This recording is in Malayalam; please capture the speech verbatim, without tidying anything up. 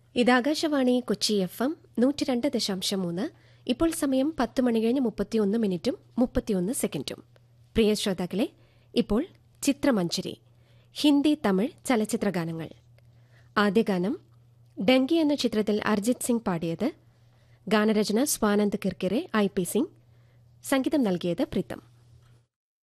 ഇത് ആകാശവാണി കൊച്ചി എഫ് എം നൂറ്റി രണ്ട് ദശാംശം മൂന്ന്. ഇപ്പോൾ സമയം പത്ത് മണി കഴിഞ്ഞ് മുപ്പത്തിയൊന്ന് മിനിറ്റും മുപ്പത്തിയൊന്ന് സെക്കൻഡും. പ്രിയ ശ്രോതാക്കളെ, ഇപ്പോൾ ചിത്രമഞ്ജരി ഹിന്ദി തമിഴ് ചലച്ചിത്രഗാനങ്ങൾ. ആദ്യ ഗാനം ഡങ്കി എന്ന ചിത്രത്തിൽ അർജിത് സിംഗ് പാടിയത്. ഗാനരചന സ്വാനന്ദ് കിർക്കിറെ, ഐ പി സിംഗ്. സംഗീതം നൽകിയത് പ്രീതം.